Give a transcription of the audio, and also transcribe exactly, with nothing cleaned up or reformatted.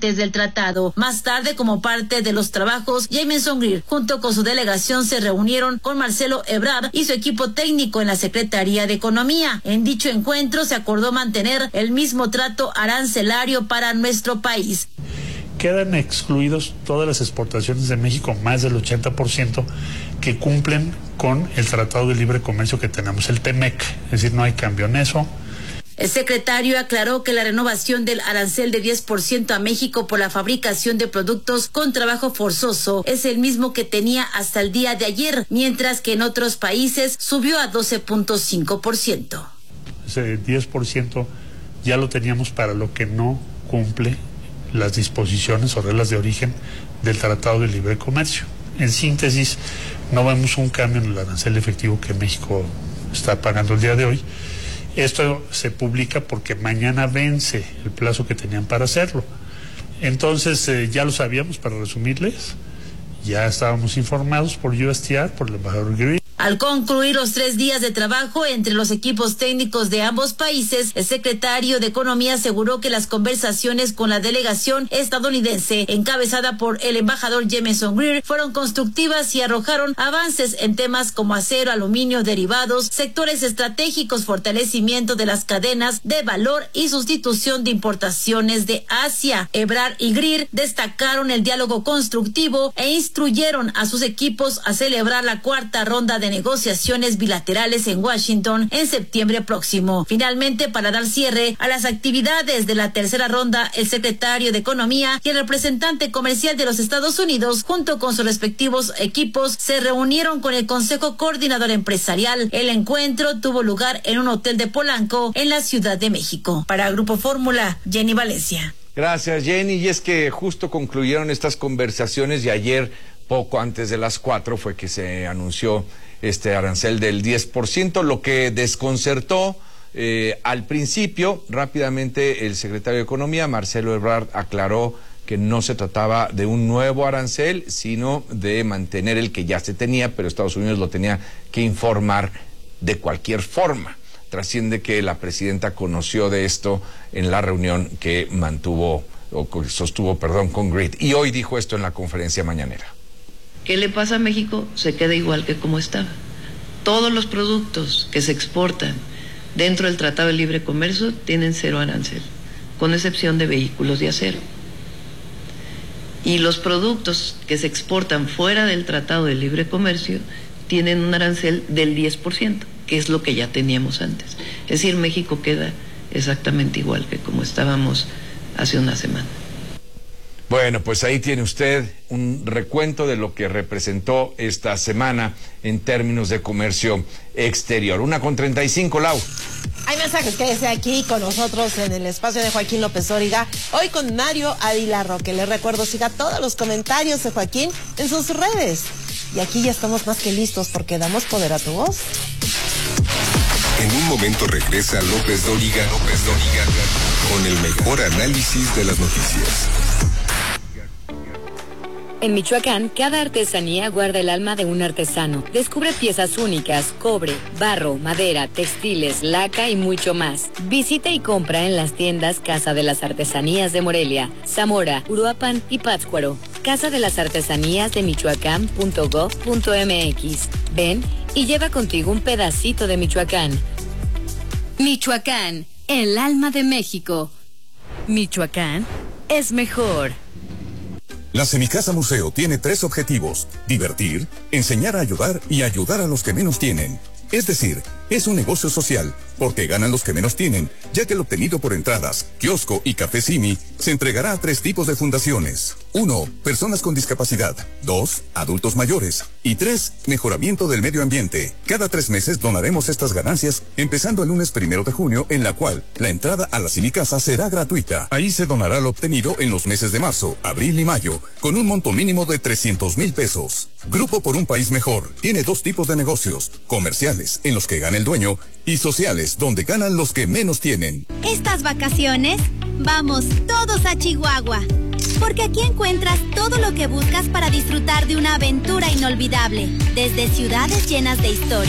componentes del tratado. Más tarde, como parte de los trabajos, Jamieson Greer, junto con su delegación, se reunieron con Marcelo Ebrard y su equipo técnico en la Secretaría de Economía. En dicho encuentro se acordó mantener el mismo trato arancelario para nuestro país. Quedan excluidos todas las exportaciones de México, más del ochenta por ciento, que cumplen con el Tratado de Libre Comercio que tenemos, el T M E C, es decir, no hay cambio en eso. El secretario aclaró que la renovación del arancel de diez por ciento a México por la fabricación de productos con trabajo forzoso es el mismo que tenía hasta el día de ayer, mientras que en otros países subió a doce punto cinco por ciento. Ese diez por ciento ya lo teníamos para lo que no cumple las disposiciones o reglas de origen del Tratado de Libre Comercio. En síntesis, no vemos un cambio en el arancel efectivo que México está pagando el día de hoy. Esto se publica porque mañana vence el plazo que tenían para hacerlo. Entonces, eh, ya lo sabíamos, para resumirles, ya estábamos informados por U S T R, por el embajador Greer. Al concluir los tres días de trabajo entre los equipos técnicos de ambos países, el secretario de Economía aseguró que las conversaciones con la delegación estadounidense, encabezada por el embajador Jamieson Greer, fueron constructivas y arrojaron avances en temas como acero, aluminio, derivados, sectores estratégicos, fortalecimiento de las cadenas de valor y sustitución de importaciones de Asia. Ebrard y Greer destacaron el diálogo constructivo e instruyeron a sus equipos a celebrar la cuarta ronda de negociaciones bilaterales en Washington en septiembre próximo. Finalmente, para dar cierre a las actividades de la tercera ronda, el secretario de Economía y el representante comercial de los Estados Unidos, junto con sus respectivos equipos, se reunieron con el Consejo Coordinador Empresarial. El encuentro tuvo lugar en un hotel de Polanco, en la Ciudad de México. Para Grupo Fórmula, Jenny Valencia. Gracias, Jenny. Y es que justo concluyeron estas conversaciones y ayer, poco antes de las cuatro, fue que se anunció este arancel del diez por ciento, lo que desconcertó eh, al principio. Rápidamente el secretario de Economía, Marcelo Ebrard, aclaró que no se trataba de un nuevo arancel, sino de mantener el que ya se tenía, pero Estados Unidos lo tenía que informar de cualquier forma. Trasciende que la presidenta conoció de esto en la reunión que mantuvo, o sostuvo, perdón, con Greer, y hoy dijo esto en la conferencia mañanera. ¿Qué le pasa a México? Se queda igual que como estaba. Todos los productos que se exportan dentro del Tratado de Libre Comercio tienen cero arancel, con excepción de vehículos de acero. Y los productos que se exportan fuera del Tratado de Libre Comercio tienen un arancel del diez por ciento, que es lo que ya teníamos antes. Es decir, México queda exactamente igual que como estábamos hace una semana. Bueno, pues ahí tiene usted un recuento de lo que representó esta semana en términos de comercio exterior. Una con treinta y cinco, Lau. Hay mensajes, quédese aquí con nosotros en el espacio de Joaquín López Dóriga, hoy con Mario Ávila Roque. Les recuerdo, siga todos los comentarios de Joaquín en sus redes. Y aquí ya estamos más que listos porque damos poder a tu voz. En un momento regresa López Dóriga, López Dóriga, con el mejor análisis de las noticias. En Michoacán, cada artesanía guarda el alma de un artesano. Descubre piezas únicas, cobre, barro, madera, textiles, laca y mucho más. Visita y compra en las tiendas Casa de las Artesanías de Morelia, Zamora, Uruapan y Pátzcuaro. Casa de las Artesanías de Michoacán punto gov punto m x. Ven y lleva contigo un pedacito de Michoacán. Michoacán, el alma de México. Michoacán es mejor. La Semicasa Museo tiene tres objetivos: divertir, enseñar a ayudar y ayudar a los que menos tienen. Es decir, es un negocio social, porque ganan los que menos tienen, ya que lo obtenido por entradas, kiosco y café Simi se entregará a tres tipos de fundaciones. Uno, personas con discapacidad. Dos, adultos mayores. Y tres, mejoramiento del medio ambiente. Cada tres meses donaremos estas ganancias, empezando el lunes primero de junio, en la cual la entrada a la Semicasa será gratuita. Ahí se donará lo obtenido en los meses de marzo, abril y mayo, con un monto mínimo de trescientos mil pesos. Grupo por un País Mejor tiene dos tipos de negocios: comerciales, en los que gana el dueño, y sociales, donde ganan los que menos tienen. Estas vacaciones, vamos todos a Chihuahua, porque aquí encuentras todo lo que buscas para disfrutar de una aventura inolvidable, desde ciudades llenas de historia,